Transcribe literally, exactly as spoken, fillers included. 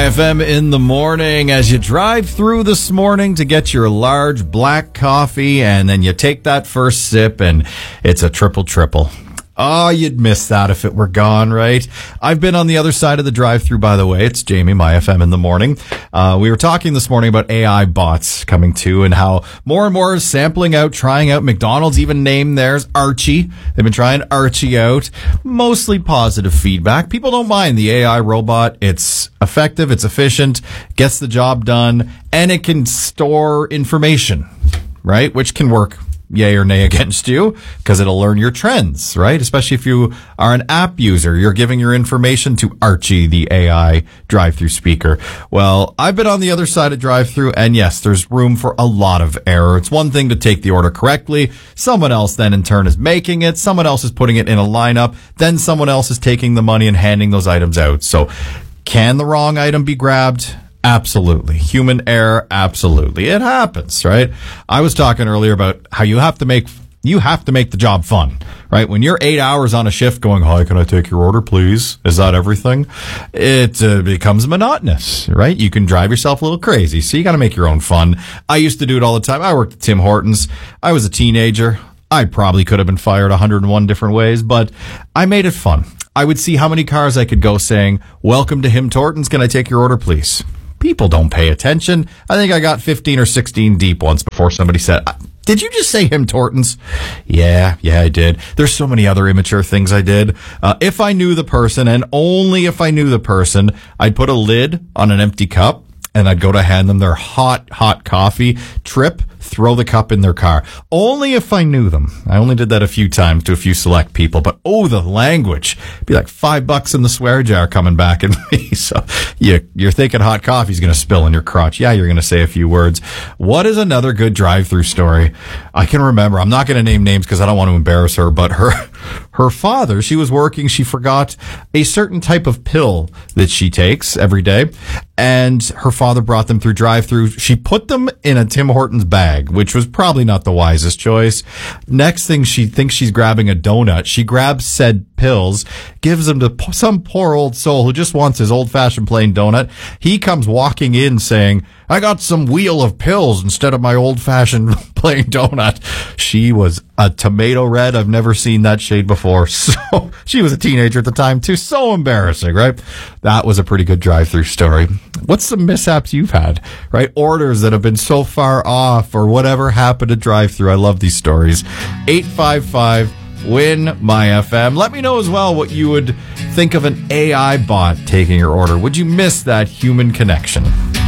My F M in the morning as you drive through this morning to get your large black coffee, and then you take that first sip and it's a triple triple. Oh, you'd miss that if it were gone, right? I've been on the other side of the drive-through, by the way. It's Jamie, My F M in the morning. Uh, we were talking this morning about A I bots coming to and how more and more is sampling out, trying out. McDonald's even named theirs Archie. They've been trying Archie out. Mostly positive feedback. People don't mind the A I robot. It's effective, it's efficient, gets the job done, and it can store information, right? Which can work yay or nay against you, because it'll learn your trends, right? Especially if you are an app user, you're giving your information to Archie, the A I drive-through speaker. Well, I've been on the other side of drive-through, and yes, there's room for a lot of error. It's one thing to take the order correctly. Someone else then in turn is making it. Someone else is putting it in a lineup. Then someone else is taking the money and handing those items out. So can the wrong item be grabbed? Absolutely. Human error, absolutely. It happens, right? I was talking earlier about how you have to make you have to make the job fun, right? When you're eight hours on a shift going, hi, can I take your order, please? Is that everything? It uh, becomes monotonous, right? You can drive yourself a little crazy, so you got to make your own fun. I used to do it all the time. I worked at Tim Hortons. I was a teenager. I probably could have been fired one hundred one different ways, but I made it fun. I would see how many cars I could go saying, welcome to Tim Hortons. Can I take your order, please? People don't pay attention. I think I got fifteen or sixteen deep once before somebody said, did you just say Tim Hortons? Yeah, yeah, I did. There's so many other immature things I did. Uh, if I knew the person, and only if I knew the person, I'd put a lid on an empty cup and I'd go to hand them their hot, hot coffee, trip, throw the cup in their car. Only if I knew them. I only did that a few times to a few select people, but oh, the language. It'd be like five bucks in the swear jar coming back at me. So you, you're thinking hot coffee's going to spill in your crotch. Yeah, you're going to say a few words. What is another good drive-through story? I can remember. I'm not going to name names because I don't want to embarrass her, but her, her father, she was working. She forgot a certain type of pill that she takes every day, and her father brought them through drive-through. She put them in a Tim Hortons bag, which was probably not the wisest choice. Next thing, she thinks she's grabbing a donut. She grabs said pills, gives them to some poor old soul who just wants his old-fashioned plain donut. He comes walking in saying, I got some wheel of pills instead of my old-fashioned plain donut. She was a tomato red. I've never seen that shade before. So she was a teenager at the time too. So embarrassing, right? That was a pretty good drive-through story. What's some mishaps you've had, right? Orders that have been so far off or whatever happened at drive-through. I love these stories. eight five five win my F M. Let me know as well what you would think of an A I bot taking your order. Would you miss that human connection?